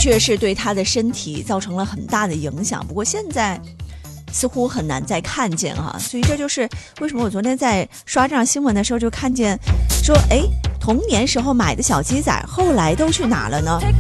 确是对他的身体造成了很大的影响。不过现在似乎很难再看见所以这就是为什么我昨天在刷这样新闻的时候就看见说，童年时候买的小鸡仔后来都去哪了呢？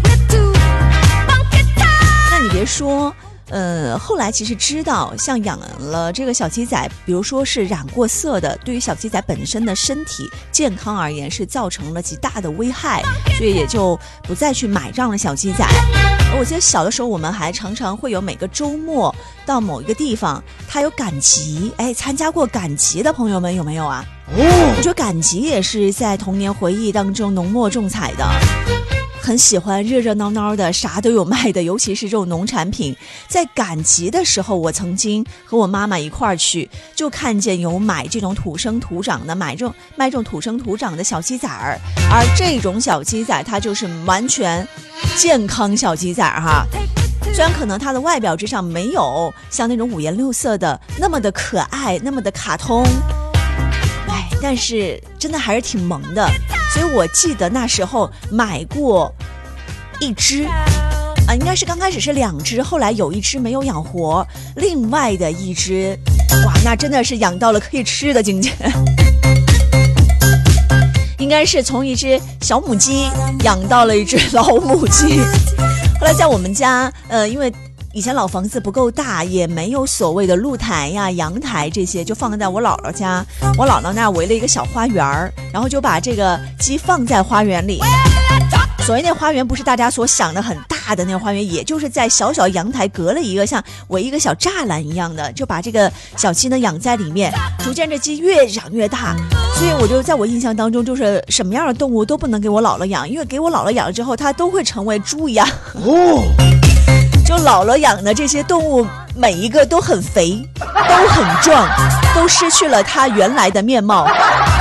那你别说后来其实知道像养了这个小鸡仔，比如说是染过色的，对于小鸡仔本身的身体健康而言是造成了极大的危害，所以也就不再去买这样的小鸡仔。我记得小的时候我们还常常会有每个周末到某一个地方它有赶集，参加过赶集的朋友们有没有啊？我觉得赶集也是在童年回忆当中浓墨重彩的，很喜欢热热闹闹的，啥都有卖的，尤其是这种农产品。在赶集的时候，我曾经和我妈妈一块儿去，就看见有买这种土生土长的，卖这种土生土长的小鸡仔儿，而这种小鸡仔它就是完全健康小鸡仔虽然可能它的外表之上没有像那种五颜六色的那么的可爱，那么的卡通，但是真的还是挺萌的。所以我记得那时候买过一只应该是刚开始是2只，后来有一只没有养活，另外的一只那真的是养到了可以吃的境界，应该是从一只小母鸡养到了一只老母鸡。后来在我们家因为以前老房子不够大，也没有所谓的露台呀、阳台这些，就放在我姥姥家。我姥姥那儿围了一个小花园，然后就把这个鸡放在花园里。所谓那花园不是大家所想的很大的那个花园，也就是在小小阳台隔了一个像围一个小栅栏一样的，就把这个小鸡呢养在里面。逐渐这鸡越长越大，所以我就在我印象当中，就是什么样的动物都不能给我姥姥养，因为给我姥姥养了之后，它都会成为猪一样。就姥姥养的这些动物每一个都很肥，都很壮，都失去了它原来的面貌。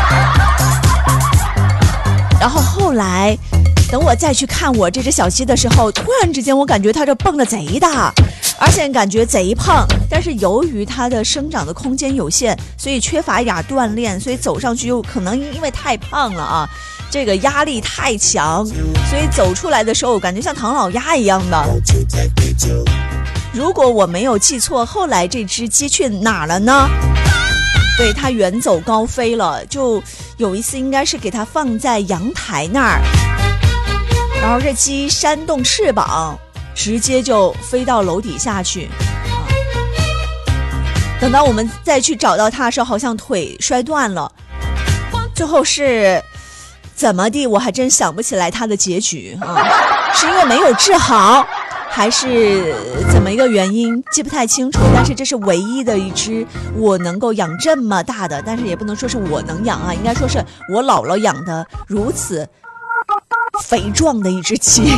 然后后来等我再去看我这只小鸡的时候，突然之间我感觉它这蹦得贼大，而且感觉贼胖，但是由于它的生长的空间有限，所以缺乏一点锻炼，所以走上去又可能因为太胖了这个压力太强，所以走出来的时候感觉像唐老鸭一样的。如果我没有记错，后来这只鸡去哪了呢？对，它远走高飞了，就有一次应该是给它放在阳台那儿，然后这鸡扇动翅膀直接就飞到楼底下去。等到我们再去找到它的时候，好像腿摔断了，最后是怎么地我还真想不起来它的结局是因为没有治好还是怎么一个原因记不太清楚，但是这是唯一的一只我能够养这么大的，但是也不能说是我能养应该说是我姥姥养的如此肥壮的一只鸡。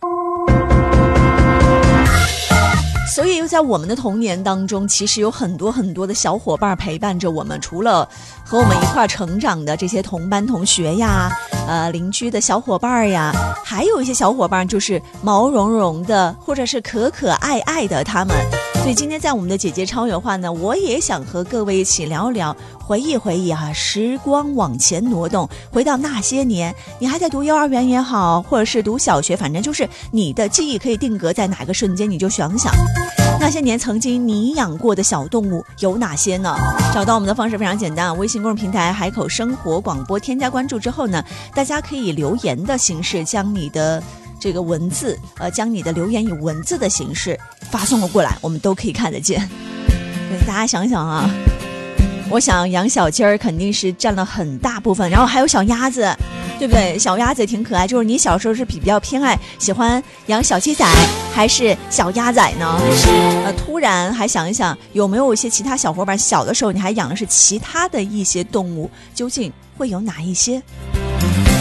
所以在我们的童年当中，其实有很多很多的小伙伴陪伴着我们，除了和我们一块成长的这些同班同学呀，邻居的小伙伴呀，还有一些小伙伴就是毛茸茸的，或者是可可爱爱的他们。所以今天在我们的姐姐超有话呢，我也想和各位一起聊聊，回忆回忆时光往前挪动，回到那些年，你还在读幼儿园也好，或者是读小学，反正就是你的记忆可以定格在哪个瞬间，你就想想那些年曾经你养过的小动物有哪些呢？找到我们的方式非常简单，微信公众平台海口生活广播添加关注之后呢，大家可以留言的形式将你的这个文字将你的留言以文字的形式发送过来，我们都可以看得见。对，大家想想我想养小鸡儿肯定是占了很大部分，然后还有小鸭子，对不对？小鸭子也挺可爱，就是你小时候是比较偏爱喜欢养小鸡仔还是小鸭仔呢？突然还想一想，有没有一些其他小伙伴小的时候你还养的是其他的一些动物，究竟会有哪一些？